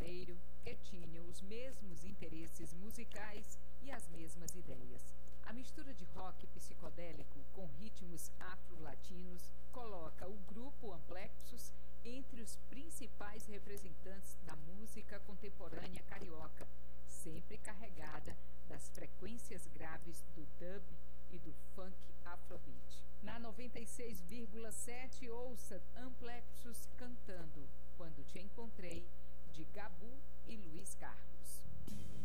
pioneiro que tinha os mesmos interesses musicais e as mesmas ideias. A mistura de rock psicodélico com ritmos afro-latinos coloca o grupo Amplexus entre os principais representantes da música contemporânea carioca, sempre carregada das frequências graves do dub e do funk afrobeat. Na 96,7 ouça Amplexus cantando Quando Te Encontrei, de Gabu e Luiz Carlos.